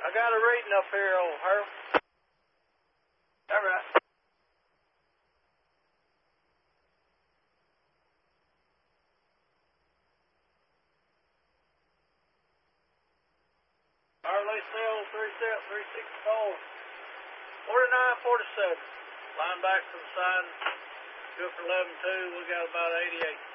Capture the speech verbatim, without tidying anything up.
I got a reading up here, old Harold. All right. Harley Cell, three step, three sixty-four. forty-nine forty-seven. Line back from the side. Good for eleven two. We got about eighty-eight.